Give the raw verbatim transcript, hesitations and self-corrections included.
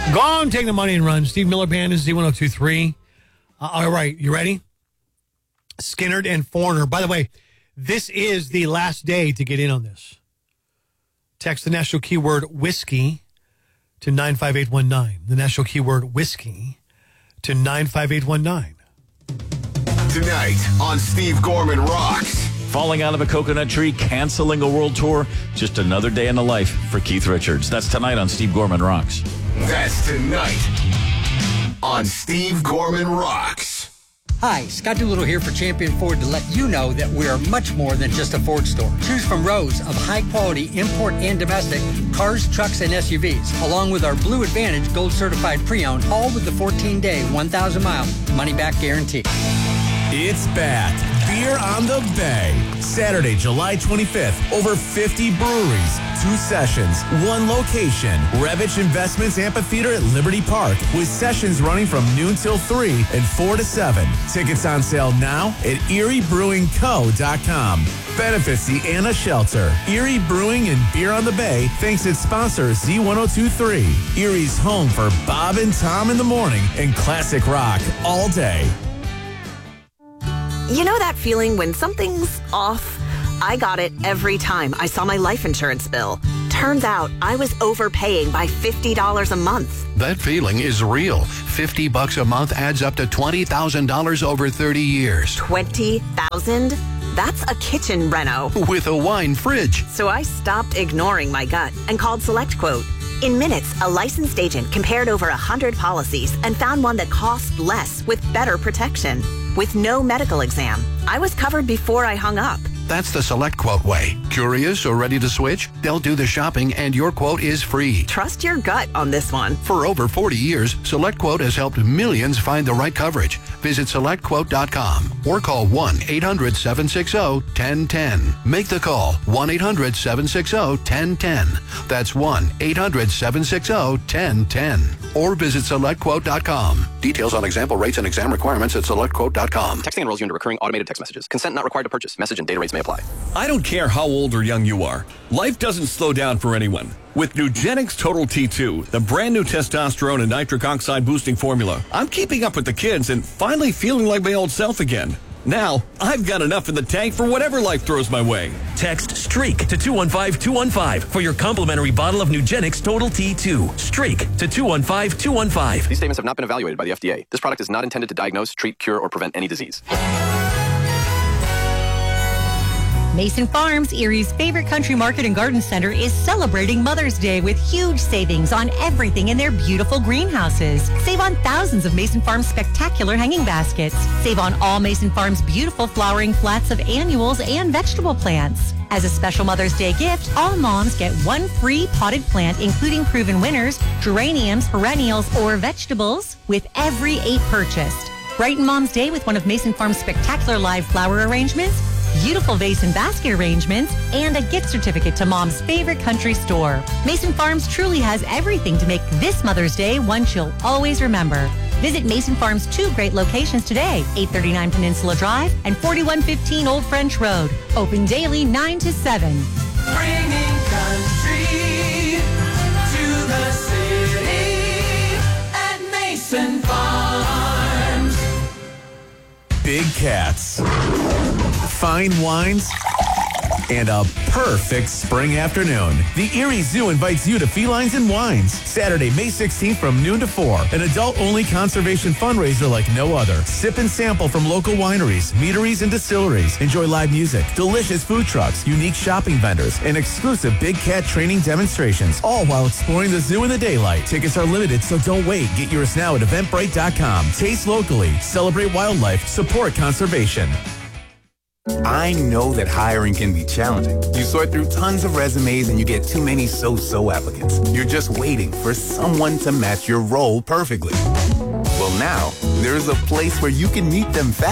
Gone, take the money and run. Steve Miller Band is Z one oh two three. Uh, all right, you ready? Skinnerd and Foreigner. By the way, this is the last day to get in on this. Text the national keyword whiskey to nine five eight one nine. The national keyword whiskey to nine five eight one nine. Tonight on Steve Gorman Rocks. Falling out of a coconut tree, canceling a world tour, just another day in the life for Keith Richards. That's tonight on Steve Gorman Rocks. That's tonight on Steve Gorman Rocks. Hi, Scott Doolittle here for Champion Ford to let you know that we are much more than just a Ford store. Choose from rows of high-quality import and domestic cars, trucks, and S U Vs, along with our Blue Advantage Gold Certified Pre-Owned, all with the fourteen-day, one thousand mile money-back guarantee. It's back. Beer on the Bay. Saturday, July twenty-fifth. Over fifty breweries, two sessions, one location. Revich Investments Amphitheater at Liberty Park, with sessions running from noon till three and four to seven. Tickets on sale now at erie brewing co dot com. Benefits the Anna Shelter. Erie Brewing and Beer on the Bay thanks its sponsor Z one oh two three. Erie's home for Bob and Tom in the morning and classic rock all day. You know that feeling when something's off? I got it every time I saw my life insurance bill. Turns out I was overpaying by fifty dollars a month. That feeling is real. fifty bucks a month adds up to twenty thousand dollars over thirty years. twenty thousand dollars? That's a kitchen reno. With a wine fridge. So I stopped ignoring my gut and called SelectQuote. In minutes, a licensed agent compared over one hundred policies and found one that cost less with better protection. With no medical exam, I was covered before I hung up. That's the SelectQuote way. Curious or ready to switch? They'll do the shopping and your quote is free. Trust your gut on this one. For over forty years, SelectQuote has helped millions find the right coverage. Visit select quote dot com or call one eight hundred seven six zero one zero one zero. Make the call, one eight hundred seven six zero one zero one zero. That's one eight hundred seven six zero one zero one zero. Or visit select quote dot com. Details on example rates and exam requirements at select quote dot com. Texting enrolls you into recurring automated text messages. Consent not required to purchase. Message and data rates may apply. I don't care how old or young you are. Life doesn't slow down for anyone. With Nugenix Total T two, the brand new testosterone and nitric oxide boosting formula, I'm keeping up with the kids and finally feeling like my old self again. Now, I've got enough in the tank for whatever life throws my way. Text STREAK to two one five two one five for your complimentary bottle of Nugenix Total T two. STREAK to two one five two one five. These statements have not been evaluated by the F D A. This product is not intended to diagnose, treat, cure, or prevent any disease. Mason Farms, Erie's favorite country market and garden center, is celebrating Mother's Day with huge savings on everything in their beautiful greenhouses. Save on thousands of Mason Farms spectacular hanging baskets. Save on all Mason Farms beautiful flowering flats of annuals and vegetable plants. As a special Mother's Day gift, all moms get one free potted plant, including proven winners, geraniums, perennials, or vegetables, with every eight purchased. Brighten Mom's Day with one of Mason Farms' spectacular live flower arrangements, beautiful vase and basket arrangements, and a gift certificate to Mom's favorite country store. Mason Farms truly has everything to make this Mother's Day one she'll always remember. Visit Mason Farms' two great locations today, eight thirty-nine Peninsula Drive and forty-one fifteen Old French Road. Open daily nine to seven. Bringing country to the city at Mason Farms. Big cats, fine wines, and a perfect spring afternoon. The Erie Zoo invites you to Felines and Wines, Saturday, May sixteenth from noon to four. An adult-only conservation fundraiser like no other. Sip and sample from local wineries, meaderies, and distilleries. Enjoy live music, delicious food trucks, unique shopping vendors, and exclusive big cat training demonstrations, all while exploring the zoo in the daylight. Tickets are limited, so don't wait. Get yours now at eventbrite dot com. Taste locally, celebrate wildlife, support conservation. I know that hiring can be challenging. You sort through tons of resumes and you get too many so-so applicants. You're just waiting for someone to match your role perfectly. Well, now, there's a place where you can meet them fast.